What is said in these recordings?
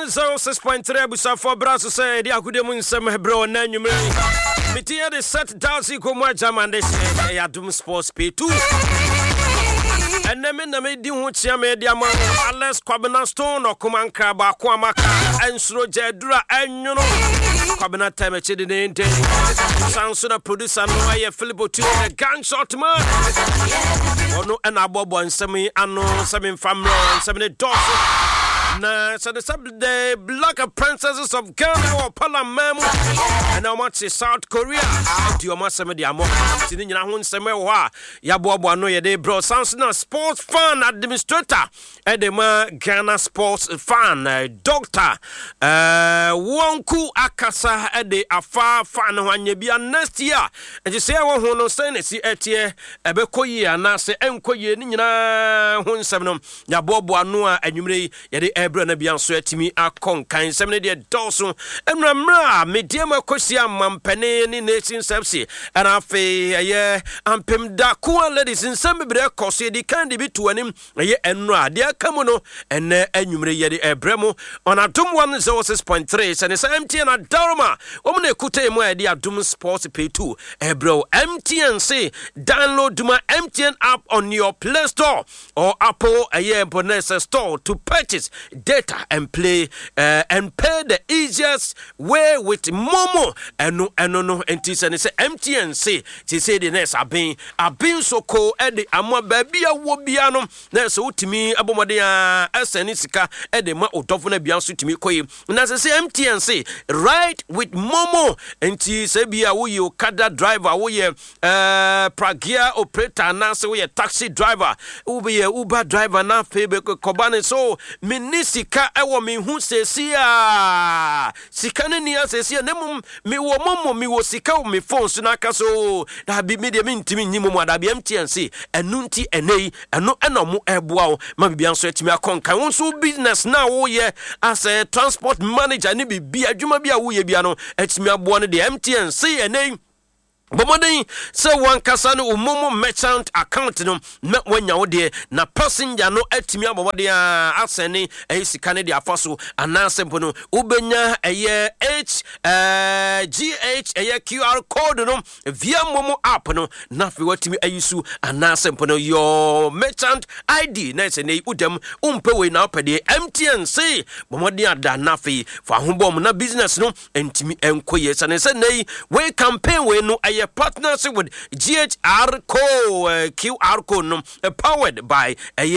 106.3 Busafo Brasso say the Akudemu nsem hebro na nwumre. Metia the set Dalsy Komwa German this Adum Sports P2. And then na me di ho chia me dia ma Alex Kwabena Stone okumanka ba ko amaka ensuro jedura enwono Kwabena time eche de nte Sansona producer no aye Philipo to the gunshot man ono na bobo nsem ano nsem famro nsem doso na so the Black Princesses of Ghana or Palamemo and now much South Korea do you must some the amo sitting in a hun semewa ya bobo no ye de bro Sansona sports fan administrator edema Ghana sports fan doctor wonku akasa ede afa fan hwanye bia next year and you say wo hu no say na si etie ebekoyi ana se enkoyi ni nyina hun sem no ya bobo ano a anwumre ye de ebra na bia so atimi akonkan sem ne de doso emramra mediama kosia mampane ni nation sepsi ana fe ye ampem da ko ladies nsem bebre koso di kan de bitu anim ye enra de akamu no ene anwumre ye de ebremo on Adum 106.3 sene se MTN Adaroma omna ekuta emu e de Adum Sports P2 ebro MTN say download my MTN app on your Play Store or Apple Bonus Store to purchase data and play and pay the easiest way with Momo no enti se say MTN say the next abin so ko e de amwa babia wo bia no na so utimi abomode a asani sika e de ma odofo na bia so timi koyi na say MTN say right with Momo enti se bia wo ye Okada driver wo ye pragia operator na se wo ye taxi driver wo be Uber driver na febe kobane so minisika ewo mi hu sesia sika ne nia sesia nemum mi wo Momo mi wo sika wo mi phone so na ka so da bi me de mi ntimi nyimu mu da bi MTN say enu nti enei eno enomo eboa wo ma bibia so atimi akonkan won so business na wo ye as a transport manager ni bibia adwuma bia wo ye bia no atimi aboa no de MTN say enei Bomodin say one kasa no Momo merchant account no me wanya wo de na passenger no atimi abomode a asene sika ne de afaso anansempo no ubenya GH QR code no via Momo app no na fi watimi ayisu anansempo no your merchant ID na se ne udem umpewe na opede MTN say bomode ada na fi fa hobom na business no entimi enkoye sane se nei we campaign we no partnership with GHR QR code no powered by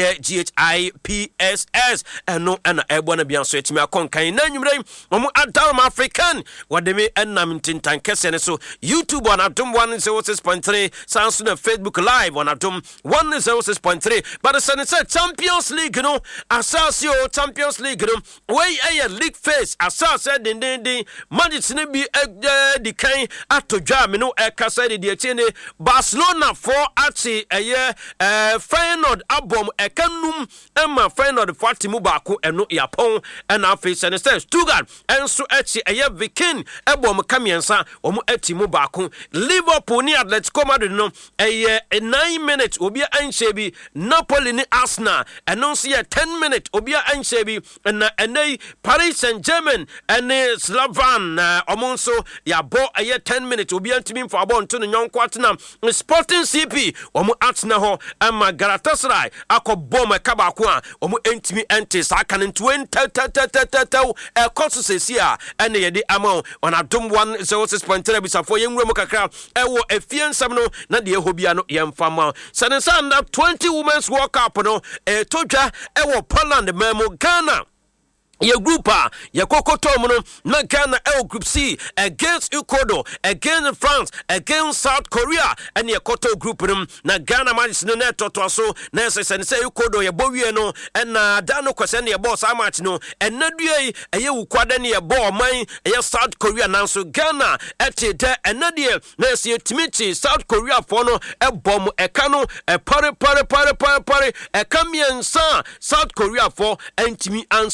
GHIPSS and ebona bianso etimi akonkan na nwumre omo Adum African wademe enam tintan kese so YouTube on Adum 106.3 Sansona Facebook live on Adum 106.3 but the Senator Champions League no Asasio Champions League no way league face Asasa den Manchester ne bi di kan atodwa me no said the chene Barcelona for achi Feyenoord abom ekanum ema Feyenoord fatimu baako eno yapon ena face and say Stuttgart enso achi Viking ebom kamiensa omo atimu baako Liverpool ni Atletico Madrid no 9 minutes obia anhye Napoli ni Arsenal eno so 10 minutes obia anhye na enei Paris Saint-Germain ene Slavan omo so ya bo 10 minutes obia ntimi for to the young quarter Sporting CP omo atna ho ama Galatasaray akobom kabakwa omo entimi ente saka ne 20 koso sesia ene ye de ama on Adum 106.3 bisafo yenwura mu kakra ewo efiensam no na de ehobia no yemfama sanesa under 20 women's world cup no todwa ewo Poland memo Ghana ye group ye kokotom no na Ghana group C against Ecuador against France against South Korea and ye koto group no na Ghana match no na toto so na say Ecuador ye bowie no na dano kwese na ye boss match no and na due ye ukwada na ye ball man ye South Korea na so Ghana etede and na de na say timichi South Korea for no bom eka no pare eka miensa South Korea for entimi ansum eje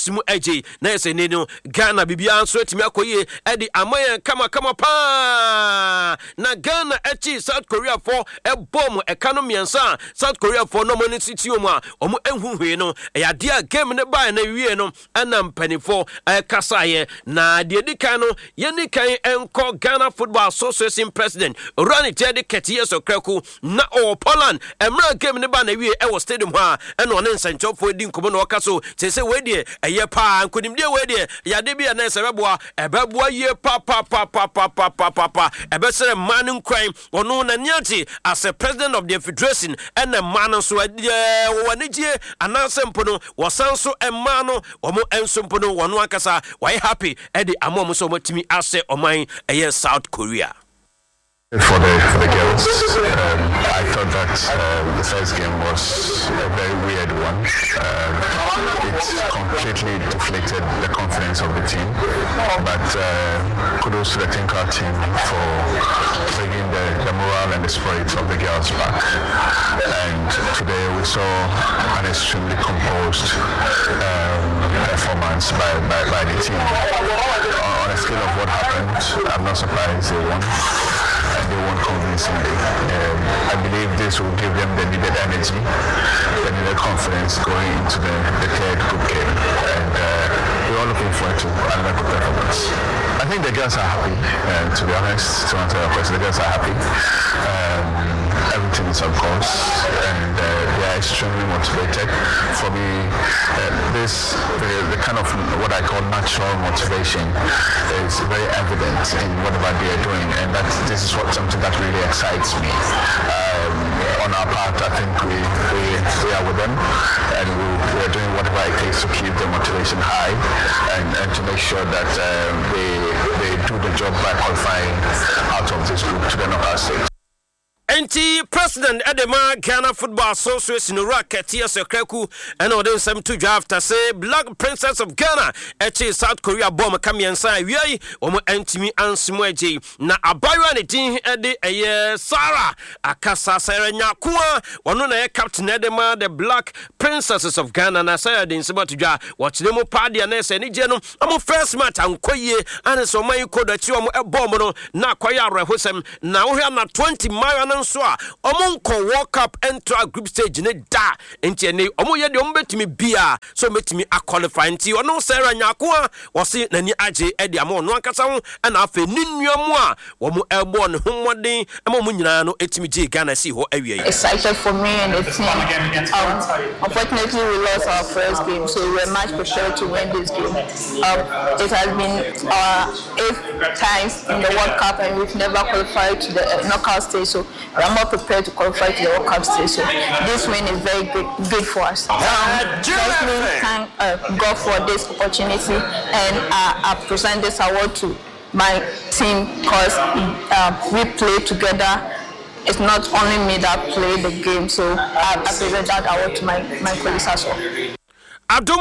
ji na ese ni no Ghana bibia nso atimi akoye edi amayan kama pa na Ghana echi South Korea for ebom economy ensa South Korea for no money city omu a omu enhuhwe no ya dia game ne ba na wie no ana mpanifo kasaye na de dikan no ye ni kan enko Ghana Football Association president Ronnie Teddy Ketie Sokraku na o Poland emra game ne ba na wie e wo stadium ha e no ne nsanchofo di nkomo no kaso se we de eye pa nkonimde we de ya de bia na sebeboa ebeboa ye pa ebesere man nkwan ono na niati as a president of the federation and a man so wanije ananse mpono wasanso emma no omo enso mpono wono akasa why happy e de amom so motimi ase oman eye South Korea. For the girls, I thought that the first game was a very weird one. It completely deflated the confidence of the team. But kudos to the Tinker team for bringing the morale and the spirit of the girls back. And today we saw an extremely composed performance by the team. On a scale of what happened, I'm not surprised they won. And they won convincingly. I believe this will give them the needed energy, the needed confidence going into the third group game. And we're all looking forward to another good performance. I think the girls are happy, to be honest, to answer your question. The girls are happy. Everything is on course, and they are extremely motivated. For me, the kind of what I call natural motivation is very evident in whatever they are doing, and this is something that really excites me. On our part, I think we are with them, and we are doing whatever it takes to keep the motivation high, and to make sure that they do the job by qualifying out of this group to the knockout stage. Enti President Edema Ghana Football Association Ketie Sokraku and odin some to draft say Black Princess of Ghana echi South Korea bomb kamiensa wiei omo entimi ansimoeji na abayo ne din ede eye Sarah akasa Sarah Nyakoa ono na captain Edema the Black Princesses of Ghana na say den sima to dwa watch them party na se ni je no omo first match ankoye ane so man kodo chi omo ebom no na kwaya rehosem na wo hwa na 20 mile so a omonko World Cup enter group stage ne da enti ne omo ye de omo betimi bia so metimi qualify enti ono Sarah Nyakoa wose nani age e de amo no ankasa ho na afa ninuamu a omo elbo ne homoden amo mu nyina no etimi je Ghana si ho awie. Excited for me and the team. Unfortunately we lost our first game, so we were much prepared to win this game. It has been our 8th times in the World Cup and we've never qualified to the knockout stage, so we are more prepared to qualify to the World Cup stage. So this win is very good for us. Firstly, thank God for this opportunity, and I present this award to my team because we play together. It's not only me that play the game, so I present that award to my colleagues as well. Adum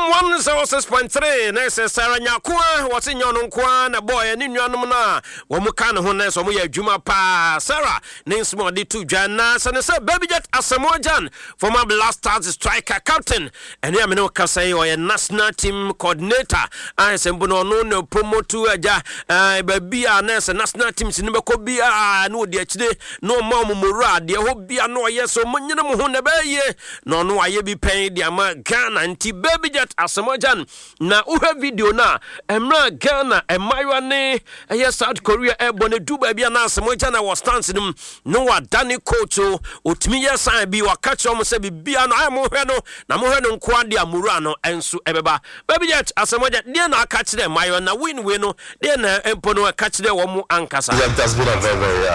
106.3 na se Sarah Nyakoa wose nyono nkoa na boy ni nnuanom na wo mu kan ho na so mo ya adwuma pa Sarah ne small de to dwana se ne se Baby Jet Asamoah former Blasters striker captain and ya me no kasai o national team coordinator an se mbo no promote aja baby a na se national team se ne be ko bia na odi akide no ma mo mora de ho bia no yeso mo nyene mo ho na ba ye no no aye bi pen de ama Ghana nti Baby Jet Asamoah na uhe video na emra Ghana emayo ne eye South Korea ebone Dubai bia na Asamoah na was stance nim no wa Danny coach otimi ye san bi wa catch om se bibia no ay mo hwe no na mo hwe no nko ade amura no enso ebeba Baby Jet Asamoah de na aka kire emayo na win no de na empo no aka kire wo mu ankasa. Yeah, that's been a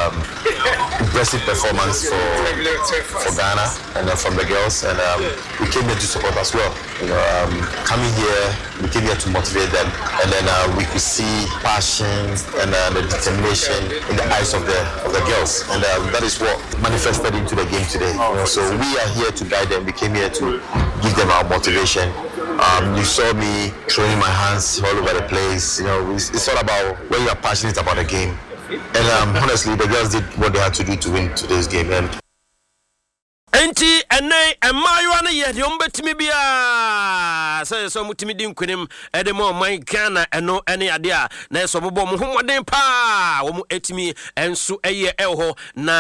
very impressive performance for Ghana and from the girls, and we came here to support as well. You know, coming here, we came here to motivate them, and then we could see passion and the determination in the eyes of the girls, and that is what manifested into the game today. You know, so we are here to guide them. We came here to give them our motivation. You saw me throwing my hands all over the place. You know, it's all about when you are passionate about the game. And honestly, the girls did what they had to do to win today's game. And enti ene emayo na ye de ombetimi bia so mutimi di nkunim ede mo man Ghana eno ene ade a na so bobo mo homoden pa wo mu etimi enso eye elho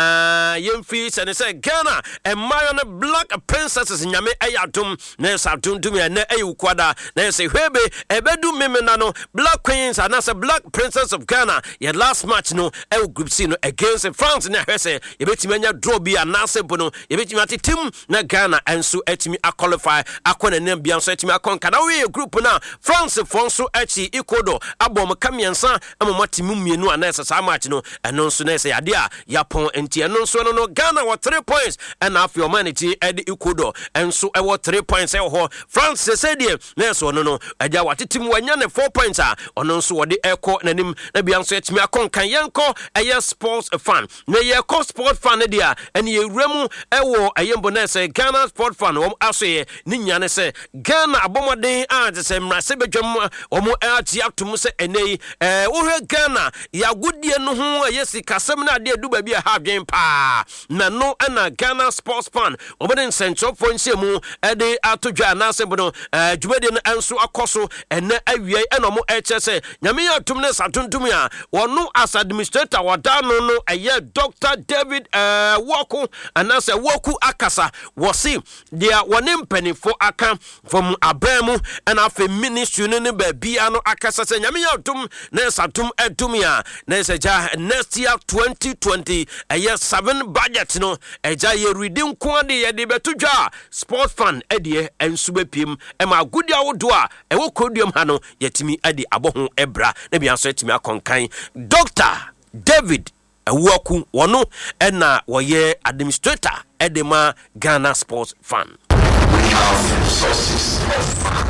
na yemfi se Ghana emayo na Black Princesses nyame ayadom na sa dundum ya na ayukwada na se hwebe ebedu memena no Black Queens and as a Black Princess of Ghana your last match no group C no against France na hwese yebetimi anya draw bi anase bono yebetimi atitim na Ghana enso etimi qualify akona nem bia so etimi akonka na we group na France fonso achi ikodo abom kamiensa amamatimu mienu anase sa match no eno nso na se ade a yapon enti eno nso no Ghana were 3 points and half your humanity edi ikodo enso e were 3 points e ho France said na so no aja watetimu wanya ne 4 points a ono nso wode eko nanim na bia nso etimi akonka yenko eye sports fan na ye ko sport fan dia ene ye wremu ewo ayembo na se Ghana sport fan wom asoye ni nyane se Ghana abomoden a se mrase bedwam wom ati atum se enei wo hwe Ghana ya godie no ho yesi kasem na ade du ba bia ha dwen pa na no na Ghana sports fan oboden central fonse mu ede atodwa na se bono dwumade no enso akoso ene awie ena mo eche se nyame ya tum ne satuntum ya wono as administrator wadano no eye Dr. David Woku anase Woku akasa wosi dia wone mpanifo aka from abremu and afa ministry no ne ba bia no akasa se nyame ya tum ne satum edum ya na se ja next year 2020 eye 7 budget no eja ye reading kwade ye de betudwa sport fan edie ensuba piem e ma gudi awodo a e wo kodium ha no yetimi ade aboho ebra na bia so etimi akonkan Dr. David Woku wono ena woye administrator edema Ghana sports fan. We have sources of fund.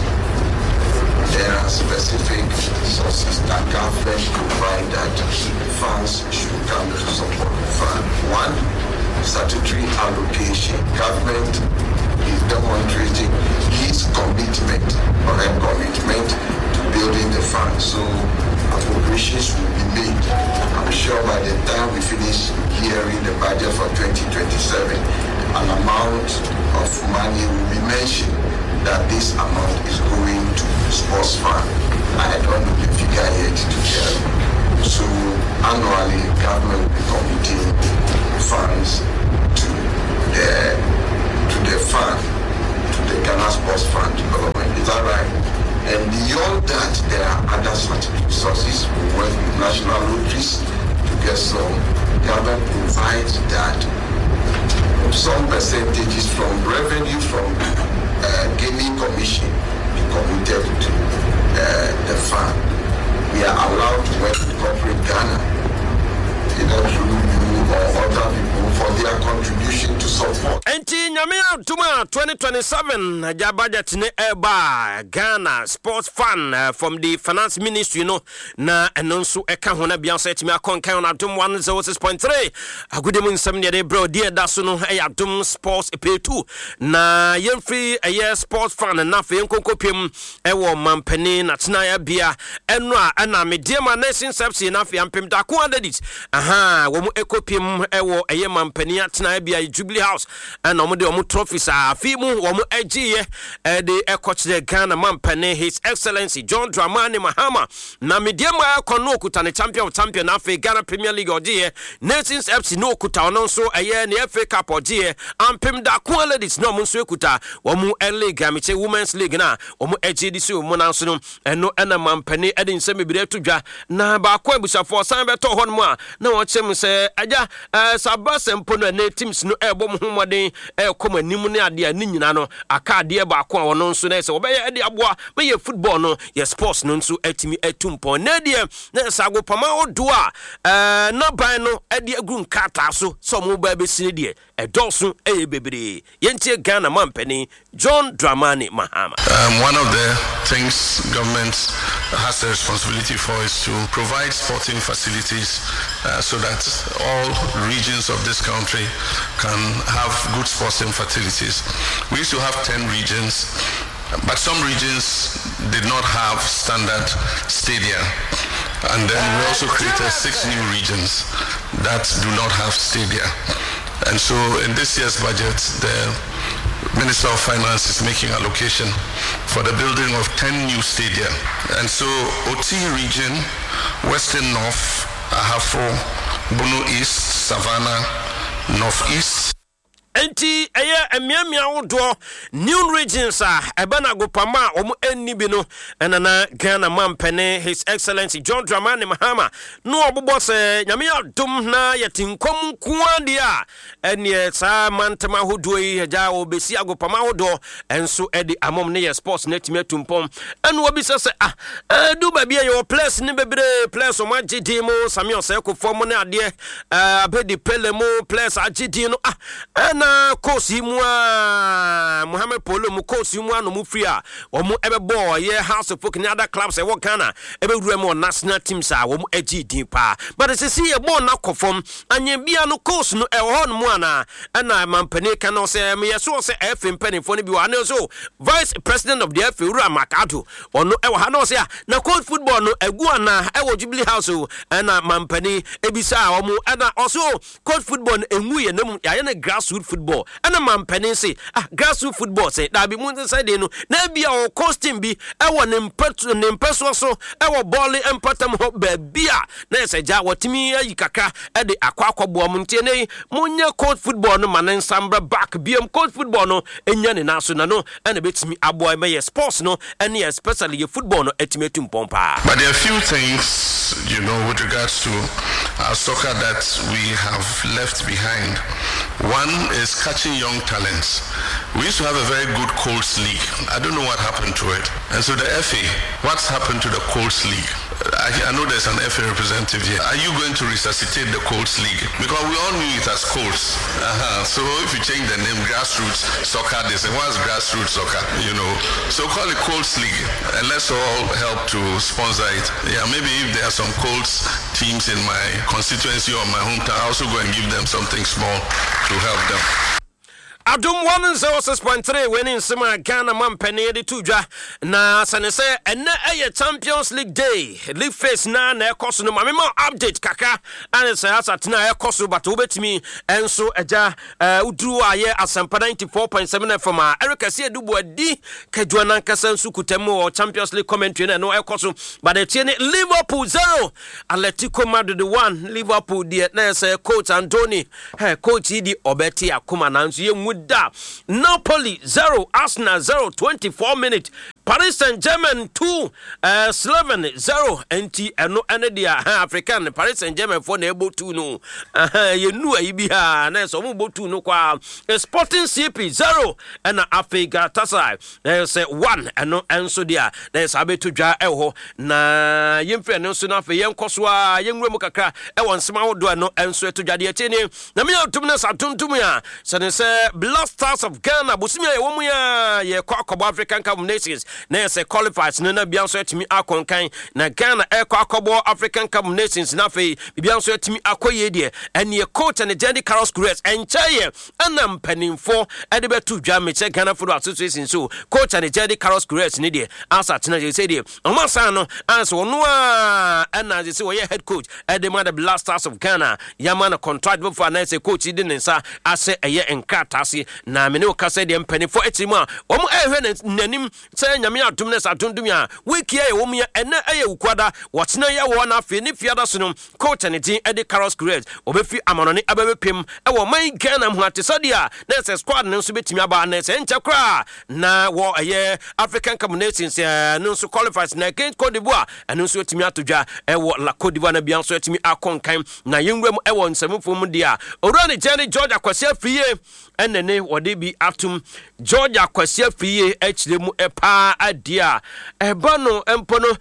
There are specific sources that government provide that funds should come to support the fund. One, statutory allocation. Government is demonstrating his commitment or her commitment to building the fund. So appropriations will be made. I'm sure by the time we finish hearing the budget for 2027, an amount of money will be mentioned that this amount is going to sports fund. I don't know the figure yet to tell. So annually, government will be committing funds to the fund, to the Ghana Sports Fund development. Is that right? And beyond that, there are other strategic sources. We work with national lotteries to get some. Government provides that some percentages from revenue from gaming commission be committed to the fund. We are allowed to work with corporate Ghana, either through you or other people, for their contribution to support. Enti nyame atuma 2027 ja budget ne eba Ghana sports fund from the finance ministry no na enonso eka ho na bia so etimi akonkan na dum 106.3 agudemu nsam ne de bro die da so no ya dum sports p2 na yemfri eye sports fund na fe nkonkopiem ewo mampani na tena ya bia eno a na mediema nation subsidy na fe ampem da ko adedit wo mu ekopiem ewo eye mampani atena ya bia Jubilee House and omo trophies afi mu wo mu agiye de ekochire Ghana mampane His Excellency John Dramani Mahama na mediema akono okuta ne champion of champion afi Ghana Premier League ogiye Nations FC no okuta ono nso eye ne FA Cup ogiye ampem da ko ladies no mu nso okuta wo mu league amiche Women's League na wo mu agidi so mu na nso no eno ena mampane ede nsem bi retudwa na ba ko abusafo san beto ho no a na wo chem se aja sabase mpo no na teams no ebo mu homoden koma nimu ne ade ni nyina no aka ade ba ko wono nso na se obeye ade aboa me ye football no ye sports no nso atimi atumpo na de na sago pama odo a na ban no ade agu nkata so mo ba be sine de edolso bebre yentie Ghana mampani John Dramani Mahama. One of the things government has a responsibility for is to provide sporting facilities so that all regions of this country can have good sporting facilities. We used to have 10 regions, but some regions did not have standard stadia. And then we also created 6 new regions that do not have stadia. And so in this year's budget, the Minister of Finance is making allocation for the building of 10 new stadia. And so OT region, Western North, Ahafo, Bono East, Savannah, Northeast. Enti emiamia wodo new regions ebana gopama omu enni bi no enana Ghana mampene His Excellency John Dramani Mahama no obobo se nyame adom na yetinkom kuade a ene sa mantama hodo yi haja obesi agopama hodo enso edi amom ne ye sports netime atumpom enu obi se du ba bia your place ne bebre place o magidi mo sami oseko form ne ade abedi pele mo place agidi no na kosi mu Mohammed Polo mu kosi mu no mu free a omu ebebo ye House of Folk ni other clubs e wo Ghana ebe wura mu national teams a wo mu agidi pa but se see e bon na kofom anya bia no kosi no e ho no mu ana mampani kan no se me yeso se FA mpanifo no bi wa na so vice president of the FA Ura Makado ono e wo ha no se na coach football no egu ana e wo Jubilee House na mampani ebisa omu na also coach football enwu ye na mu ya na grassroots football and a man penny say grassroots football say that be mun say no na bia o costume bi e wo nempeso so e wo ball empatam ho ba bia na say ja watimi ayi kakra e de akwakobo mu ntie nei munye coach football no manen sambra back biam coach football no enya ne naso na no and betimi aboy me sports no and especially your football no etimetum pompa. But there are a few things, you know, with regards to our soccer that we have left behind. One is catching young talents. We used to have a very good Colts League. I don't know what happened to it. And so the FA, what's happened to the Colts League? I know there's an FA representative here. Are you going to resuscitate the Colts League? Because we all knew it as Colts. So if you change the name grassroots soccer, they say, what's grassroots soccer? You know, so call it Colts League and let's all help to sponsor it. Yeah, maybe if there are some Colts teams in my constituency or my hometown, I also go and give them something small to help them. Adum 106.3 winning Sima Ghana mampene de tuja na sanese ene eye Champions League day league phase na ekoso no mamema update kaka and say asatena ekoso but obetimi enso eja uduru aye asampa 94.7 FM Eric Asie dubu adi kedwana nkasa nsu kutemu Champions League commentary no ekoso but the tiene Liverpool 0 Atletico Madrid 1 Liverpool die na say coach Anthony coach di obeti akuma na nso ye Napoli 0, Arsenal 0, 24 minutes. Paris Saint-Germain 2, Slovan 0. NT no anadia African Paris Saint-Germain for na able to no. You know ibia na so mo botu no kwa. Sporting CP 0 and Africa Tasai. There's 1 and no enso dia. There's abeto dwa eho na yemfre no so na fe yenkoso a yenwemu kakra e won sema wo do no enso to dwa de tieni. Na me otum na satuntum ya. Se Black Stars of Ghana busumi ya womu ya ye kwa African Cup of Nations na se qualifiers na bia so etimi akonkan na Ghana kwa African Cup of Nations na fe bia so etimi akoye de ene ye coach and Jenny Carlos Cruz enchaye anam paninfo ede betu dwa meche Ghana Football Association so coach and Jenny Carlos Cruz ni de asa tena je say de omasa no anso ono a na je say we head coach ede ma the Black Stars of Ghana yamana contract before na say coach de nsa ase eye enkatase na mene o kase de mpanifo etimu a omo ehwe nanim say nyame atum na satundum a wiki e omo ya ene eye ukwada wotena ye wo na afi ni fiada so no coach ne tin ede Carlos Cruz obefi amanone abebepem e wo man Ghana mu atesadia na se squad ne nso betimi aba na se nchakra na wo eye African Cup of Nations no nso qualifiers na against Cote d'Ivoire eno nso etimi atodwa e wo la Cote d'Ivoire na bia nso etimi akonkan na yenwem e wo nsamfo mu dia orani Jenny George Akwasi afiye enene wode bi atum George Akwasi afiye echiremu epa adia eba no empono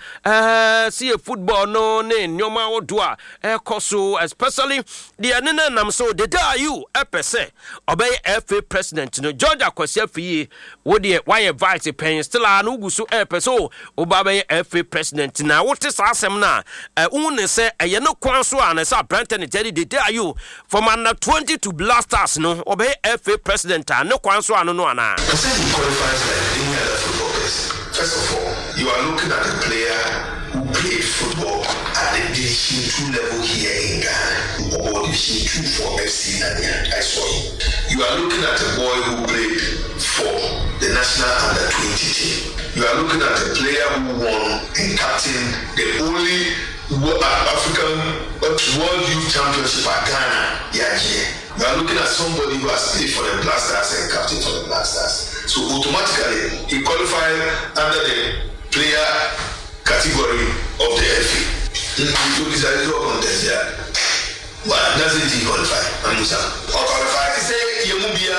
see football no ne nyoma wodo a ekoso especially the anena nam so the day you epese obey FA president no George Akwasi afiye wode why vice pen still an uguso epeso obaba FA president na wote asem na unne se eye no kwan so an se Brandon Jerry the day you from under 20 to blasters no obey FA president no kwan so an no ana. Qualifies like any other footballers. First of all, you are looking at a player who played football at the Division 2 level here in Ghana, or Division 2 for FC Nanyang. I saw him. You are looking at a boy who played for the national under-20 team. You are looking at a player who won and captained the only African World Youth Championship at Ghana. Yeah. You are looking at somebody who has played for the Black Stars and captain for the Black Stars. So automatically, he qualified under the player category of the FA. So this is a contest, yeah. But doesn't he qualify? Amusa. Or qualify to say Yemubia,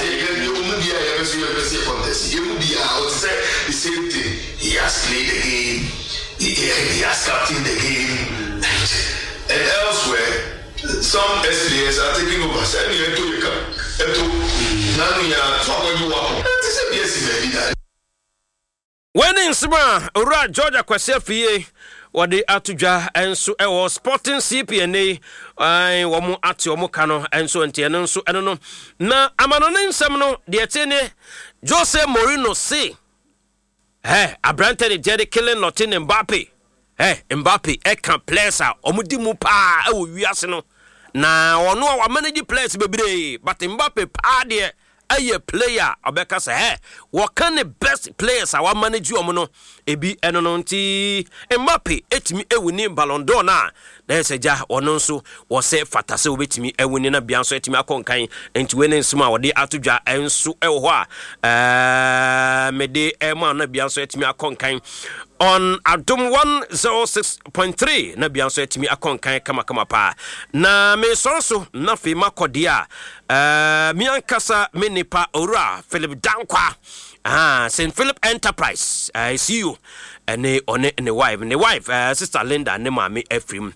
contest. Yemubia, I would say the same thing. He has played the game, he has captained the game, and elsewhere, some players are taking over. Send me to your camp. When in Sima, Ura Georgia Kwasefie. Wadi atujwa enso ewo Sporting CPNA womu ati womu kano enso entieno enso enono na amanone nsem no de tene Jose Mourinho say Abrante de Jerry killing nothing Mbappe Mbappe can players a omudi mu pa ewo wiase no na ono wa manage players bebre but Mbappe pa de aye player obeka say what can the best players our manage you no ebi enono nti Mbappe etimi ewuni Ballon d'Or na say ja ono nso wo say fatase obetimi ewuni na bia nso etimi akonkan enti we ne nsima wo de atodwa enso ewo ho a mede ema na bia nso etimi akonkan on Adum 106.3 na bia nso etimi akonkan kama pa na me so na fe makodia mi ankasa me nipa ora Philip Dankwa St. Philip Enterprise I see you and the wife sister Linda ne mami Ephraim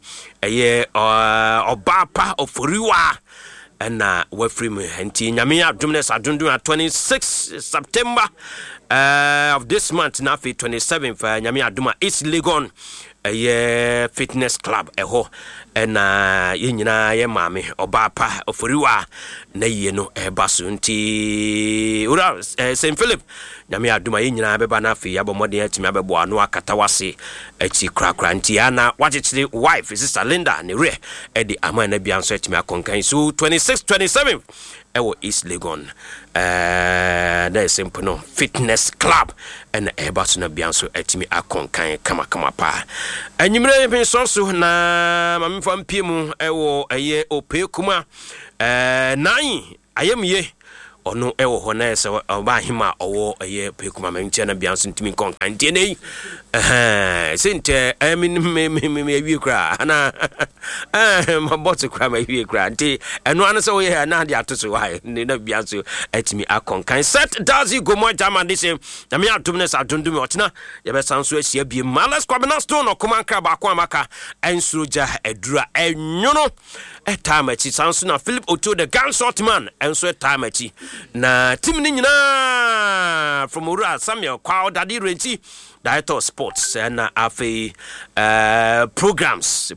obapa ofuriwa and Wefrim enti nyame adumnes adundu 26 September of this month na 27th nyame aduma East Legon fitness club eho na yenyina ye mame obapa ofuriwa na ye no ebaso nti ura St. Philip nyame aduma yenyina beba na afi abomode atimi abebo ano akata wase achi krakra nti ana wagechire wife sister Linda ne re edi amana bia nso atimi akonkan so 26-27 ewo East Legon that is simple no fitness club and ebaso na bia nso atimi akonkan kama pa anyimre pe so na mamfa mpiemu ewo eye opekuma nine ayemye ono ewo ho na ese oba hima owo eye pekuma mantia na bia nso ntimi konkan tie nei sente me awie kra na mabot kra ma awie kra nti eno an se wo ye na de atoso wa na bia nso atimi akonkan set dazi gomo jama de se na me atumnes adundumi otena ye be sanso asia bie malas kwabena stone okoma kra ba kwa maka ensuroja edura enyono etamachi sanso na Philip Oto the gunshot man enso etamachi na team ni nyina from Ura Samuel Kwao Daddy Renchi Director of Sports and afi programs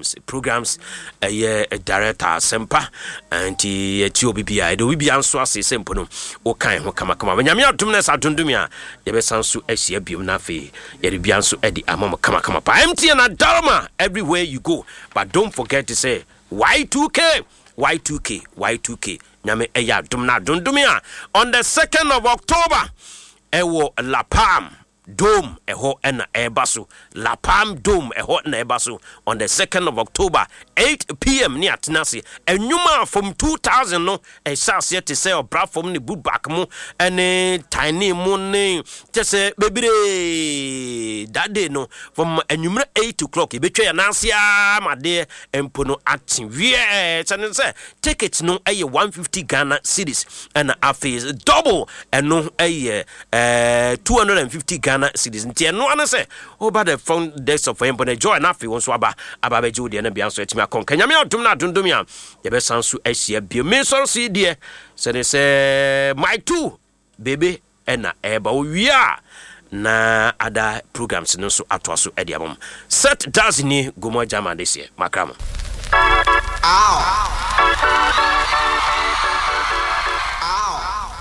director sempa anti etio bibia do bibia nso ase sempo no o kan ho kama nyame adomnes adondumia ye be sanso asia biom na afi ye de bia nso edi amam kama pa MTN and Darma everywhere you go, but don't forget to say Y2K nyame eya domna dondumia on the 2nd of October ewo La Palm Dome eho na ebaso La Palm Dome eho na ebaso on the 2nd of October 8 p.m. ni atenase enwuma from 2000 no esase te say obra from ne boot back mu ene tiny mu ne tese bebire that day no from enwumra 8 o'clock ebetwa ya nansia made empo no atinwie tene say tickets no eye 150 Ghana cedis and afi double eno eye 250 Ghana cedis nti eno an say over the front desk of empo na joy na afi won so aba beju de na bia so etimi akonka nyame adom na adondomia ye be sanso asia bio me so si de se my two baby ena eba owia na other programs no so atoaso edi abom set does ni gomo jama this year makramo